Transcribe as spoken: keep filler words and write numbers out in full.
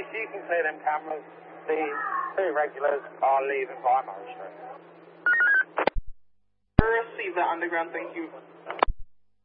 if you can clear them cameras, the two regulars are leaving via Murray Street. Receive that underground, thank you.